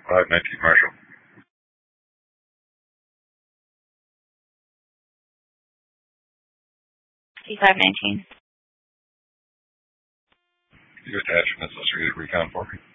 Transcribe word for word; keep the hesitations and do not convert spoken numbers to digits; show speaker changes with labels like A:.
A: five nineteen Marshall.
B: C five nineteen.
A: Your attachments, let's read it recon for me.